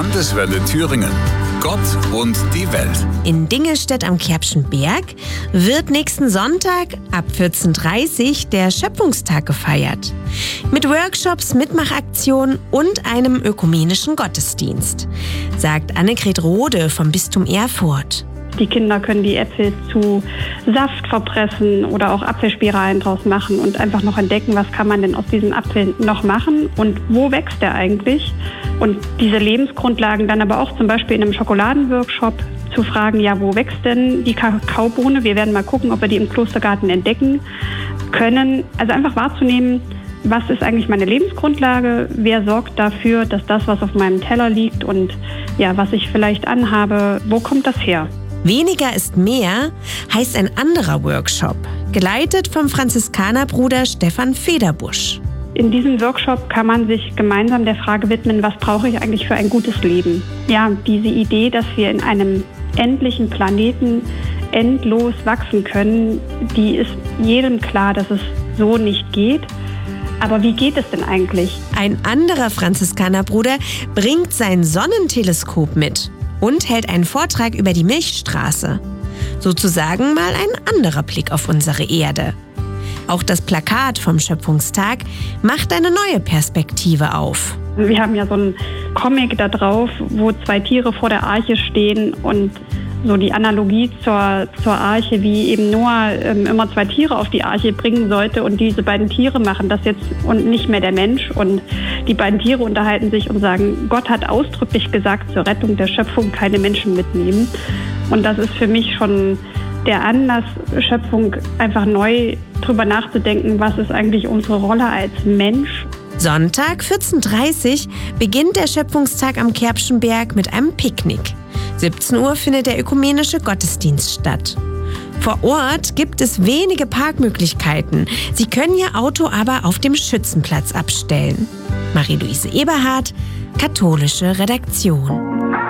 Landeswelle Thüringen. Gott und die Welt. In Dingelstedt am Kerbschen Berg wird nächsten Sonntag ab 14:30 Uhr der Schöpfungstag gefeiert. Mit Workshops, Mitmachaktionen und einem ökumenischen Gottesdienst, sagt Annegret Rode vom Bistum Erfurt. Die Kinder können die Äpfel zu Saft verpressen oder auch Apfelspiralen draus machen und einfach noch entdecken, was kann man denn aus diesen Apfeln noch machen und wo wächst der eigentlich. Und diese Lebensgrundlagen dann aber auch zum Beispiel in einem Schokoladenworkshop zu fragen, ja, wo wächst denn die Kakaobohne? Wir werden mal gucken, ob wir die im Klostergarten entdecken können. Also einfach wahrzunehmen, was ist eigentlich meine Lebensgrundlage? Wer sorgt dafür, dass das, was auf meinem Teller liegt und ja, was ich vielleicht anhabe, wo kommt das her? Weniger ist mehr heißt ein anderer Workshop, geleitet vom Franziskanerbruder Stefan Federbusch. In diesem Workshop kann man sich gemeinsam der Frage widmen, was brauche ich eigentlich für ein gutes Leben? Ja, diese Idee, dass wir in einem endlichen Planeten endlos wachsen können, die ist jedem klar, dass es so nicht geht. Aber wie geht es denn eigentlich? Ein anderer Franziskanerbruder bringt sein Sonnenteleskop mit und hält einen Vortrag über die Milchstraße. Sozusagen mal ein anderer Blick auf unsere Erde. Auch das Plakat vom Schöpfungstag macht eine neue Perspektive auf. Wir haben ja so einen Comic da drauf, wo 2 Tiere vor der Arche stehen und so die Analogie zur Arche, wie eben Noah immer 2 Tiere auf die Arche bringen sollte und diese beiden Tiere machen das jetzt und nicht mehr der Mensch. Und die beiden Tiere unterhalten sich und sagen, Gott hat ausdrücklich gesagt, zur Rettung der Schöpfung keine Menschen mitnehmen. Und das ist für mich schon der Anlass, Schöpfung einfach neu drüber nachzudenken, was ist eigentlich unsere Rolle als Mensch. Sonntag 14:30 Uhr beginnt der Schöpfungstag am Kerbschen Berg mit einem Picknick. 17 Uhr findet der ökumenische Gottesdienst statt. Vor Ort gibt es wenige Parkmöglichkeiten. Sie können Ihr Auto aber auf dem Schützenplatz abstellen. Marie-Louise Eberhardt, Katholische Redaktion.